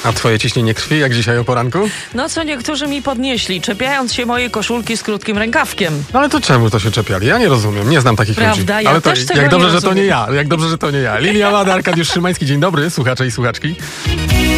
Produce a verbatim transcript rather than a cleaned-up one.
A twoje ciśnienie krwi jak dzisiaj o poranku? No co niektórzy mi podnieśli, czepiając się mojej koszulki z krótkim rękawkiem. No ale to czemu to się czepiali? Ja nie rozumiem, nie znam takich Prawda? ludzi. Ja Ale to, też tego jak nie dobrze, że to rozumiem. nie ja. Jak dobrze, że to nie ja. Lilia Lada, Arkadiusz Szymański, dzień dobry, słuchacze i słuchaczki.